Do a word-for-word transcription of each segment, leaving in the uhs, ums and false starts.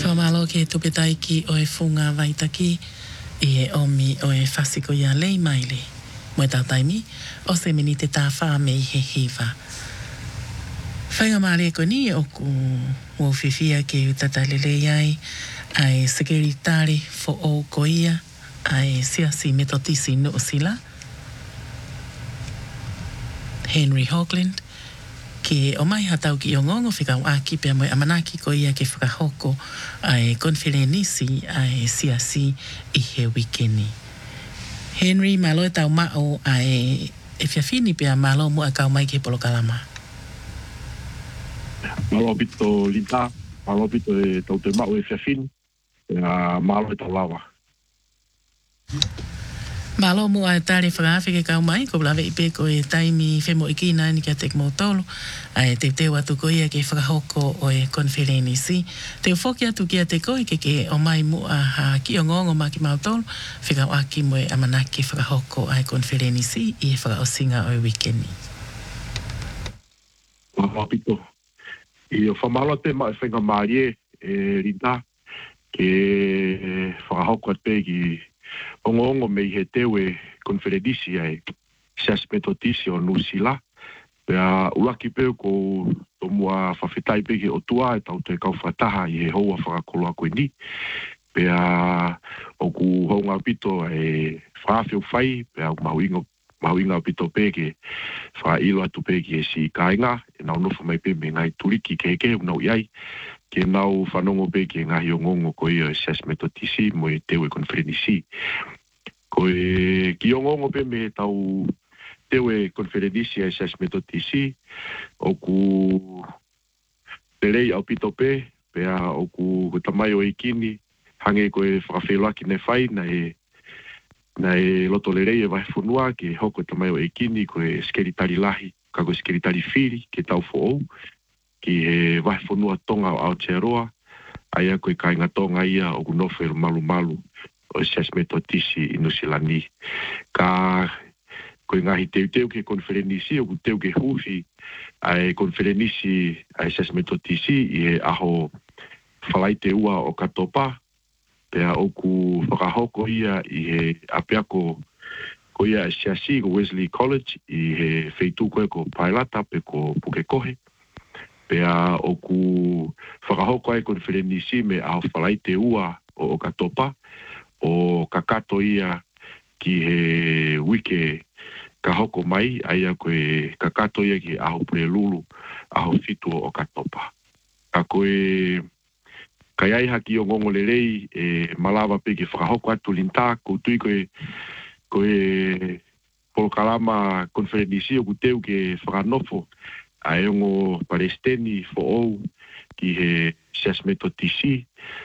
Whamalo ke tupetai ki o e funga vaitaki i e omi o e whasiko ia lei maile. Mo e tautaimi, o se mini te tāwha me i he hiva. Whainga maare ko ni o ku o whiwhia ke utatalele iai ai sekeritari fo o ko ia ai siasi metotisi no sila. Henry Hoagland ke o mai hatau ki o ngongo whikau aki pia moe amanaki ko ia ke whakahoko ai konferenisi ai siasi i he wikeni. Henry malo e tau mao ai e whiawhini pia malo mua kau mai ke polokalama. Malo pito linta, malo pito e tau te mao e whiawhini, malo e tau lawa. Malo mua e tari whakawhi ke kau mai, ko blawe i pe ko e taimi whemo i kina ni kia tek mo tolu, ai te te watu ko ia ke whakahoko o e konferenisi. Te ufoki atu kia te koi ke ke o mai mua ha ki o ngongo ma ki mau tolu, whikau aki mo e amanaki whakahoko ai konferenisi i e whakaosinga o e wikeni. Malo pito. I o whamalo te ma e whenga maarie e rinta ke whakahoko at pe ki ongo me he tewe konferenisi ai sias metotisi o nusila pea ulaki peo ko to mua whawhetai peke o tua e tau te kau whataha i he hoa whakakoloa koe ni pea o ku honga pito e whawhewh whai pea mahuinga mahuinga pito peke whailo atu peke e si kainga e nau nofa mai pe me ngai turiki keke unau iai ke nau whanongo peke ngahi o ngongo ko ia sias metotisi mo e tewe konferenisi. Ko e ki o ngongo pe me tau tewe konferenisi e sias metotisi o ku pelei au pito pe pea o ku tamai o ikini hange ko e whakawheloaki ne whai na e na e loto lerei e waifunua ke hoko e tamai o ikini ko e skeritari lahi ka ko skeritari whiri ke tau fo'ou ki he waifunua tonga o Aotearoa aia ko e kainga tonga ia o kunofo e malu malu o sias metotisi i Nusilani. Ka koe ngahi teu teu ke konferenisi o ku teu ke hufi ai konferenisi ai sias metotisi i e aho whalai te ua o katopa pea o ku whakahoko ia i he apeako ko ia siasi ko Wesley College i he feitu koe ko Pailata pe ko Pukekohe pea o ku whakahoko ai konferenisi me aho whalai te ua o o katopa o kakato ia ki he wike ka hoko mai aia koe kakato ia ki aho prelulu aho fitu o katopa. Ka koe kai ai haki o ngongo lerei e malawa pe ki whakahoko atu linta koutui koe koe polokalama konferenisi o kuteu ke whakanofo a eongo Palestini fo ou ki he sias metotisi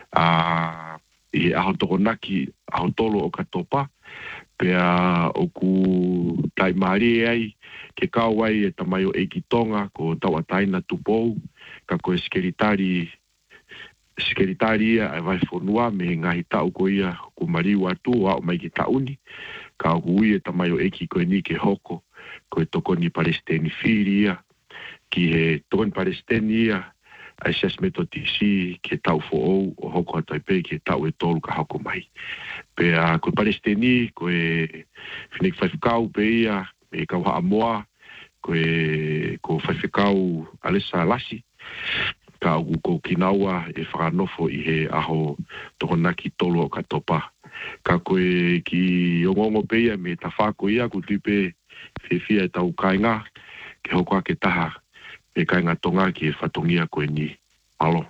a i aho tokonaki aho tolo o katopa pea o ku taimari ai ke kau ai e tamai o Eikitonga ko tawataina tupou ka koe skeritari skeritari ia e vai whonua me ngahi tau ko ia ku mariu atu a o mai ki tauni ka o hui e tamai o Eiki koe ni ke hoko koe tokoni Palestini whiri ia ki he tokoni Palestini ia ai sias metotisi ke tau fo'ou o hoko atai pe ke tau e tolu ka hoko mai. Pea koe Palestini, koe whinik whaiwhikau pe ia, me kau haa moa, koe ko whaiwhikau alesa lasi, ka au ko kinaua e whakanofo i he aho tokonaki tolu o katopa. Ka koe ki ongongo pe ia me ta whako ia, ko tuipe whiwhia e tau kainga, ke hoko ake taha, e kainga tonga ki e whatongia koe ni. Malo.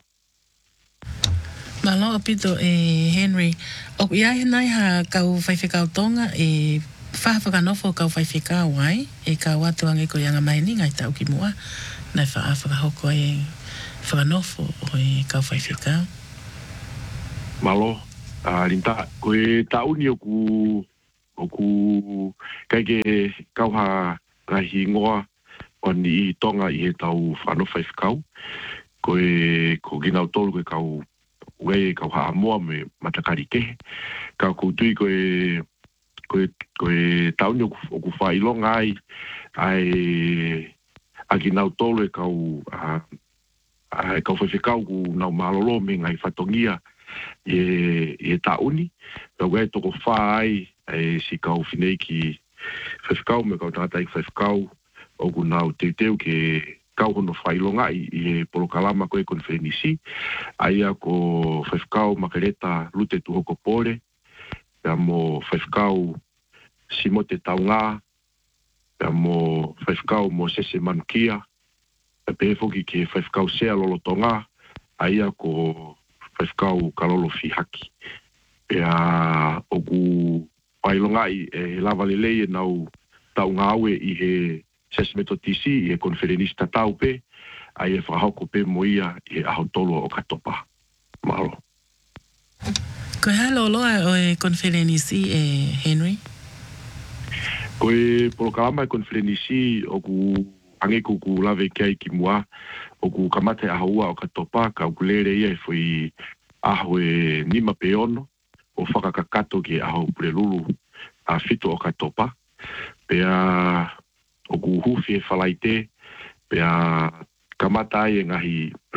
Malo apito e Henry. O ia he nai ha kau whaiwhikau tonga e whawhakanofo kau whaiwhikau ai e kau atu ange ko ianga mai ni ngai tau ki mua nai whaafakahoko e whakanofo o e kau whaiwhikau. Malo. Uh, rinta, koe tauni o ku o ku kaike kau ha kahi ngoa o ni i tonga i he tau whanofo whaiwhikau. Koe ko ginau tolu koe kau wei kau haa moa me matakari kehe. Kau koutui koe koe koe tauni o ku whailonga ai ai a ginau tolu e kau uh, ai kau whawhikau ku nau malolo me ngai whatongia e, e tauni. Ka wei toko whai e si kau whinei ki whawhikau me kau tātai whawhikau o ku nau teu teu ke kau hono whailonga i e polokalama koe konferenisi. Aia ko whawhikau makareta lute tu hoko pore. Pea mo whawhikau simo te taunga. Pea mo whawhikau mo sese manukia. Pea pefoki ke whawhikau sea lolotonga. Aia ko whawhikau kalolo fihaki. Pea o ku whailonga i e lava lelei e nau taunga aue i he sese metotisi i e konferenista tau pe. Ai e whahoko pe mo ia i e ahotolo o katopa. Mahalo. Koe halo loa o e konferenisi e Henry? Koe polokalama e konferenisi o ku angeku ku lave kia i ki mua o ku kamate ahaua o katopa ka ukulere ia e fui aho e nima peono o whakakakato ki aho purelulu a fito o katopa. Pea o ku hufi e whalaite pea kamata ai e ngahi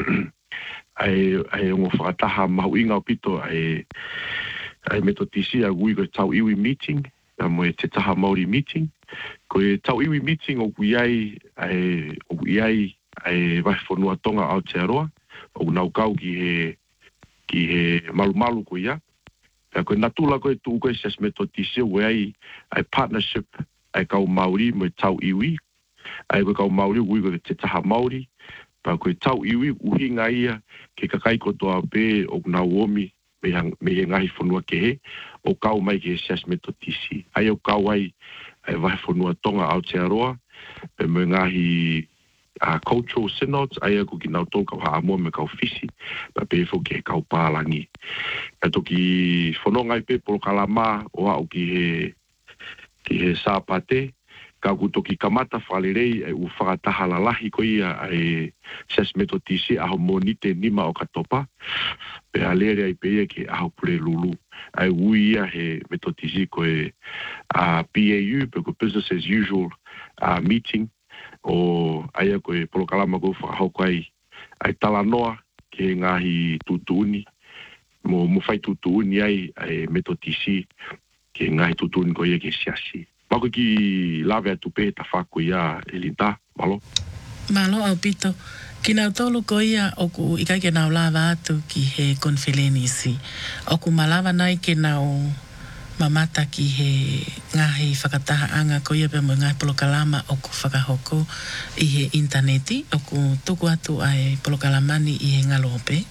ai ai ngo whakataha mahu inga o pito ai ai metotisi a gui ko tau iwi meeting a mo e te taha Māori meeting ko e tau iwi meeting o kui ai ai o kui ai ai vai whanua tonga Aotearoa o nau kau ki he ki he malu malu ko ia a ko natula ko e tu ko ses metotisi o ai ai partnership ai kau Māori mo tau iwi ai ko kau Māori gui ko te taha Māori. Pa koe tau iwi uhinga ia ke kakai kotoa pe o na uomi me, hang, me he ngahi whanua ke he o kau mai ke sias metotisi. Ai o kau ai ai wahi whanua tonga Aotearoa pe me ngahi uh, cultural synods ai ako ki nau tō kau haa mua me kau fisi pa pe fo ke kau pālangi. Ka toki whanua ngai pe polo kalama o au ki he ki he sāpate ka kutoki kamata whalerei e u whakataha lalahi ko ia e sias metotisi aho monite nima o katopa. Pe a lere ai pe ia ke aho pure lulu. Ai ui ia he metotisi ko e uh, B A U, pe ko business as usual uh, meeting. O aia ko e polokalama ko whakahoko ai ai talanoa ke ngahi tutuuni. Mo mo whai tutuuni ai ai metotisi ke ngahi tutuuni ko ia ke siasi. Mako ki lawe atu pe ta whako ia e linta, malo? Malo au pito. Ki nau tolu ko ia o ku ikai ke nau lawa atu ki he konferenisi. O ku malawa nai ke nau mamata ki he ngahi whakataha anga ko ia pe mo ngai polokalama o ku whakahoko i he interneti. O ku tuku atu ai polokalamani i he ngalope.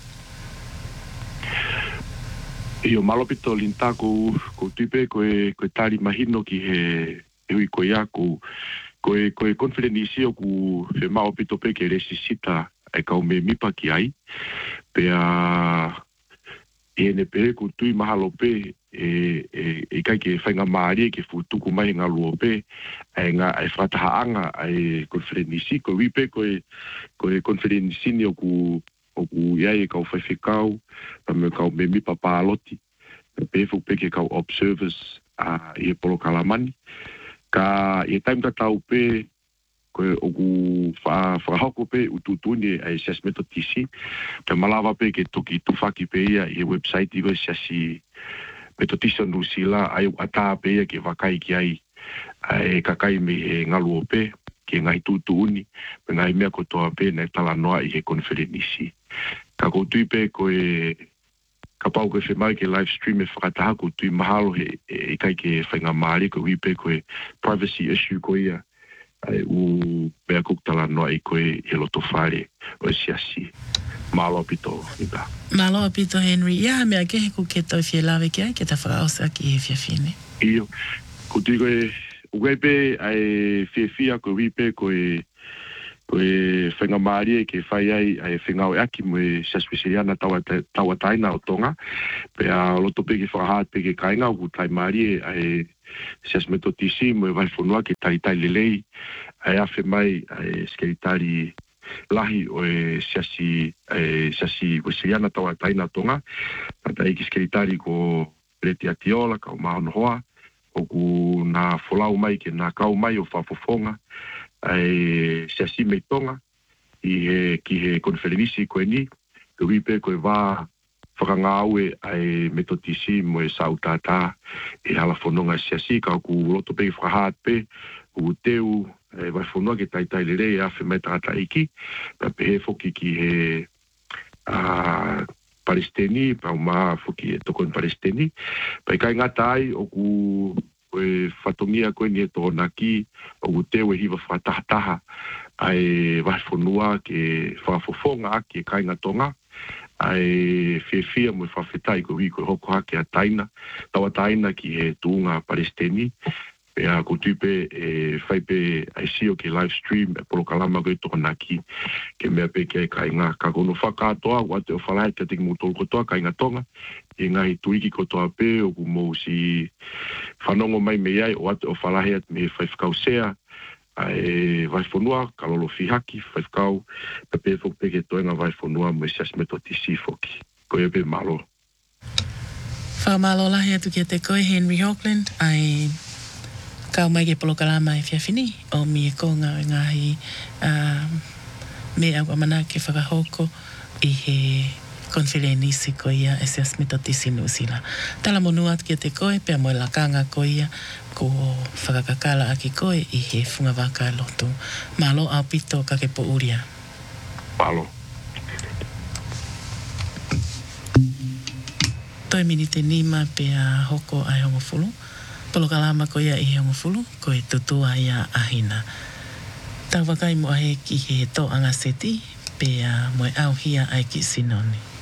Io malopito linta ko ko tipe ko e ko tari mahino ki he hui ko ia ko ko e ko e konferenisi o ku fe malopito pe ke resisita e ka me mipa ki ai pe a e ne pe ko tui mahalo pe e e e kai ke whainga maari ke futuku mai ngā lua pe e ngā e whatahaanga e konferenisi ko wipe ko e ko e konferenisi ni o ku o ku iai e kau whaiwhikau, pa me kau me mipa pāloti, pe pefu peke kau observers uh, i e polo kalamani. Ka i e taimta tau pe, koe o ku whahoko pe ututuni e sias metotisi, pe malawa pe ke toki tufaki pe ia i e website i koe siasi metotisi o Nusila, ai ata pe ia ke wakai ki ai e kakai me e ngaluo pe, ke ngai tutuuni, pe ngai mea kotoa pe na tala noa i he konferenisi. Ka koutui pe koe, ka pau koe whemai ke live stream e whakataha koutui mahalo he e kai ke whainga maari koe hui pe koe privacy issue koe ia ai u mea kuktala noa i koe he loto whare o e siasi. Malo apito, nika. Malo apito, Henry. Ia mea ke he kuke tau fie lawe ki ai ke ta whakaosa ki he fia fine. Iyo. Koutui koe, ukai pe ai fie fia koe hui pe koe koe whainga maari e ke whai ai ai whaingau e aki mo e siaswisiriana taua taina o tonga. Pe a loto pe ke whakahat pe ke kainga o ku tai maari e ai siasmetotisi mo e vai whanua ke tai tai lelei ai awhi mai ai skeritari lahi o e siasi e siasi wisiriana taua taina o tonga. Tata e ki skeritari ko Reti Atiola ka o Mahono Hoa o ku na wholau mai ke na kau mai o whafofonga ai siasi mei tonga i he, ki he konferenisi koe ni, ke wipe koe wā whakangāue ai metotisi mo e sau tātā e hala whanonga siasi ka ku roto pe whakahat pe u teu e vai whanua ke taitai lere e awhi mai tātā iki pa pe he whoki ki he uh, Palestini pa uma whoki e tokon Palestini pa i kai ngata ai o ku e whatongia koe ni e tōna ki o ku teu e hiwa whakatahataha ai vai whanua ke whakafofonga ki e kai ngatonga ai fefia mo whawhetai ko hi ko hoko hake a taina tawa taina ki he tūnga Palestini e a ko tupe e whaipe ai sio ke live stream e polo kalama koe tōna ki ke mea pe ke kai ngā ka kono whakatoa wate o whalai te tingi mutolo kotoa kai ngā tonga e ngahi tuiki kotoa pe o ku mou si whanongo mai me iai o wate o whalai at me whaifkau sea ai vai fonua kalolo fihaki whaifkau pe pe fok pe ke toenga vai fonua mo sias meto tisi foki ko e pe malo Whamalo lahi atu ki te koe Henry Auckland ai kau mai ke polo kalama e whiawhini o mi e konga o ngahi uh, me au amana ke whakahoko i he konferenisi ko ia e sias meto tisi nusila tala monua atu ki te koe pe mo la kanga ko ia ko whakakakala aki koe i he whunga waka loto. Malo au pito ka ke po uria. Malo. Toi minite nima pe a hoko ai hongofulu. Polo kalama ko ia i hongofulu ko e tutua ia ahina. Tau wakai mo ahe ki he to anga seti pe a mo e au hia ai ki sinoni.